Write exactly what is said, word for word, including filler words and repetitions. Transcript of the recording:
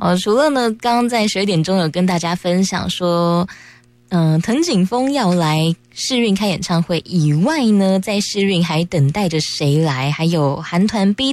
哦，除了呢，刚刚在十二点钟有跟大家分享说，嗯、呃，藤井风要来世运开演唱会以外呢，在世运还等待着谁来？还有韩团 B